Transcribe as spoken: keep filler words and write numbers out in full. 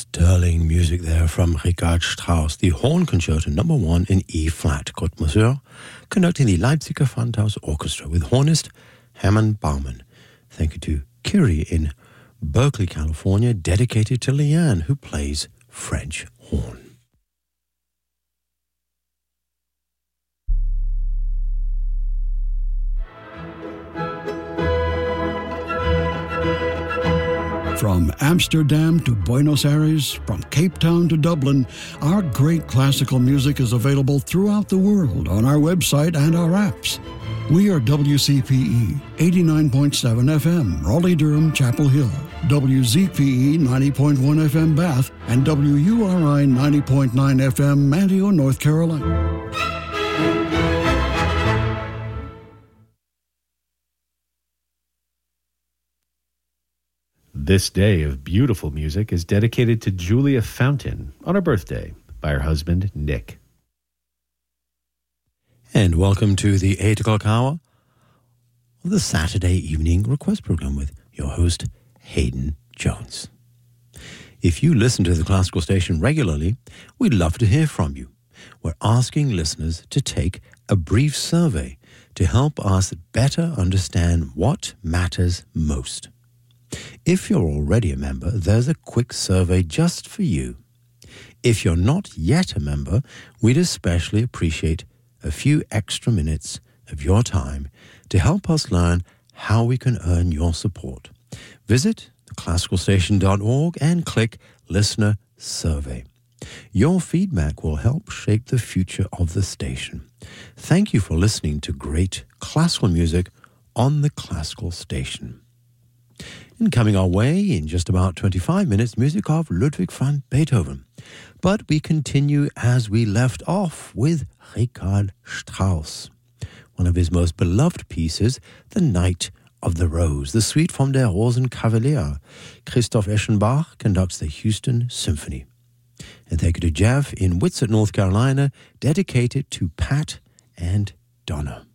Sterling music there from Richard Strauss, the Horn Concerto number one in E-flat, Cottbusser, conducting the Leipziger Fundhaus Orchestra with hornist Hermann Baumann. Thank you to Kiri in Berkeley, California, dedicated to Leanne, who plays French horn. From Amsterdam to Buenos Aires, from Cape Town to Dublin, our great classical music is available throughout the world on our website and our apps. We are W C P E eighty-nine point seven F M, Raleigh-Durham, Chapel Hill, W Z P E ninety point one F M, Bath, and W U R I ninety point nine F M, Manteo, North Carolina. This day of beautiful music is dedicated to Julia Fountain on her birthday by her husband, Nick. And welcome to the eight o'clock hour of the Saturday evening request program with your host, Hayden Jones. If you listen to the classical station regularly, we'd love to hear from you. We're asking listeners to take a brief survey to help us better understand what matters most. If you're already a member, there's a quick survey just for you. If you're not yet a member, we'd especially appreciate a few extra minutes of your time to help us learn how we can earn your support. Visit the classical station dot org and click Listener Survey. Your feedback will help shape the future of the station. Thank you for listening to great classical music on the classical station. And coming our way in just about twenty-five minutes, music of Ludwig van Beethoven. But we continue as we left off with Richard Strauss, one of his most beloved pieces, The Knight of the Rose, the suite from Der Rosenkavalier. Christoph Eschenbach conducts the Houston Symphony. And thank you to Jeff in Whitsett, North Carolina, dedicated to Pat and Donna.